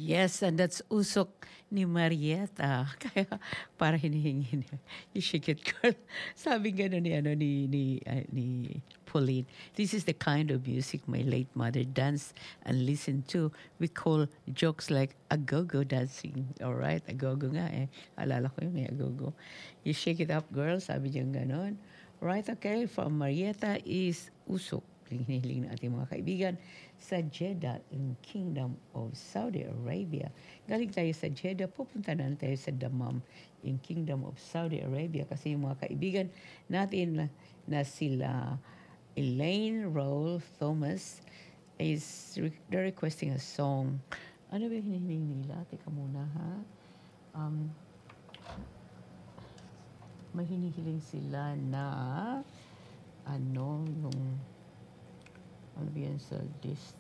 Yes, and that's usok ni Marieta. Kaya para hinihingi niya. You shake it, girl. Sabi gano'n ni Pauline. This is the kind of music my late mother danced and listened to. We call jokes like agogo dancing. Alright, agogo nga eh. Alala ko yun eh, agogo. You shake it up, girl. Sabi niya gano'n. Right, okay. From Marieta is usok. Hinihiling ng ating mga kaibigan sa Jeddah in Kingdom of Saudi Arabia. Galing tayo sa Jeddah, pupunta na tayo sa Dammam in Kingdom of Saudi Arabia kasi yung mga kaibigan natin na sila Elaine Roll Thomas they're requesting a song. Ano ba hinihiling nila? Teka muna ha. May hinihiling sila na yung ano ba yan sa list?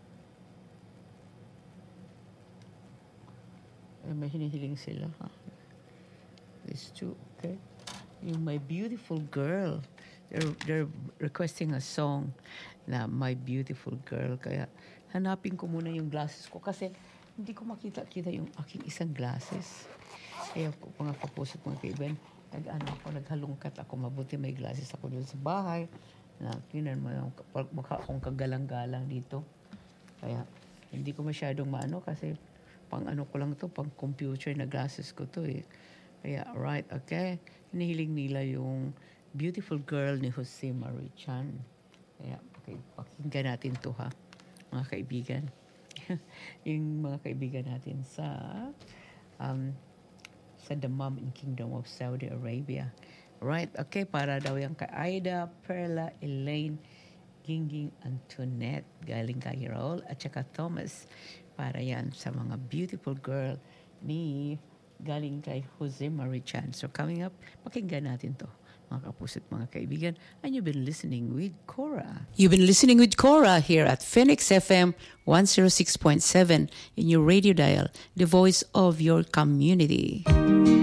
May hinihiling sila, ha? These two, okay? Yung My Beautiful Girl. They're requesting a song na My Beautiful Girl. Kaya hanapin ko muna yung glasses ko kasi hindi ko makita yung aking isang glasses. Kaya ko mga kapusot mga kaibigan, naghalungkat ako. Mabuti may glasses ako doon sa bahay. Tinan mo yung mukha akong kagalang-galang dito. Kaya hindi ko masyadong maano kasi pang ano ko lang to, pang computer na glasses ko to eh. Kaya right, okay. Hinihiling nila yung Beautiful Girl ni Jose Marichan. Kaya okay, pakinggan natin to ha, mga kaibigan. Yung mga kaibigan natin sa Dammam in Kingdom of Saudi Arabia. Right, okay, para daw yan kay Aida, Perla, Elaine, Gingging, Antoinette, galing kay Raul, at saka Thomas, para yan sa mga beautiful girl ni galing kay Jose Marichan. So coming up, pakinggan natin to, mga kapuso't mga kaibigan. And you've been listening with Cora. You've been listening with Cora here at Phoenix FM 106.7 in your radio dial, the voice of your community.